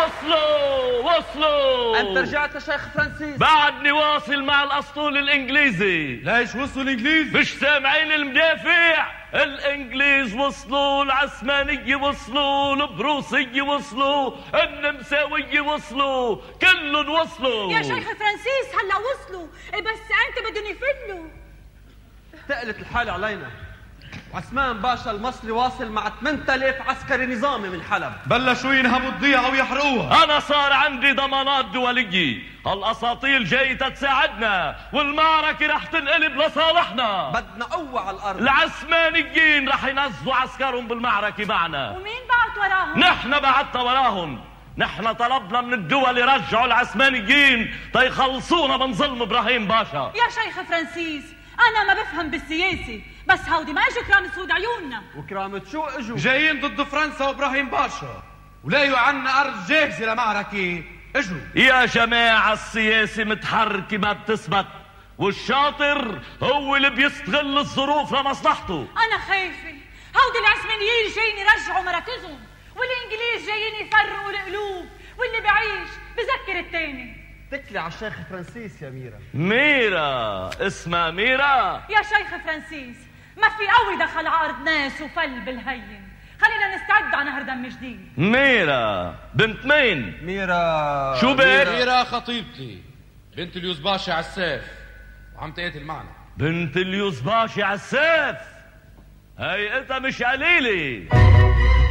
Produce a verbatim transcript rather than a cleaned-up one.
وصلوا وصلوا. انت رجعت يا شيخ فرانسيس؟ بعدني واصل مع الاسطول الانجليزي. ليش وصلوا الانجليز؟ مش سامعين المدافع؟ الانجليز وصلوا، العثمانية وصلوا، البروسية وصلوا، النمساوية وصلوا، كلهم وصلوا. يا شيخ فرانسيس هلا وصلوا، بس انت بدهم يفلوا. تقلت الحالة علينا. عثمان باشا المصري واصل مع ثمانية آلاف عسكري نظامي من حلب. بلشوا ينهبوا الضيعة ويحرقوها. أنا صار عندي ضمانات دولية، الأساطيل جاية تساعدنا والمعركة رح تنقلب لصالحنا. بدنا قوة على الأرض. العثمانيين رح ينزلوا عسكرهم بالمعركة معنا. ومين بعت وراهم؟ نحن بعتنا وراهم. نحن طلبنا من الدول يرجعوا العثمانيين تيخلصونا من ظلم إبراهيم باشا. يا شيخ فرانسيس أنا ما بفهم بالسياسة، بس هودي ما اجوا كرامة سود عيوننا. وكرامة شو اجوا؟ جايين ضد فرنسا وابراهيم باشا ولاقوا عنا ارض جاهزة لمعركة اجوا. يا جماعة السياسة متحركة ما بتثبت، والشاطر هو اللي بيستغل الظروف لمصلحته. أنا خايفة هودي العثمانيين جايين يرجعوا مراكزهم، والإنجليز جايين يفرقوا القلوب، واللي بعيش بذكر التاني. تكلي على الشيخ فرانسيس يا ميرا. ميرا؟ اسمها ميرا؟ يا شيخ فرانسيس ما في قوي دخل عارض ناس وفل بالهين، خلينا نستعد على نهر دم جديد. ميرا بنت مين؟ ميرا شو بك؟ ميرا خطيبتي بنت اليوز باشا عالسيف وعم تقاتل معنا. بنت اليوز باشا عالسيف؟ هي انت مش قليلة.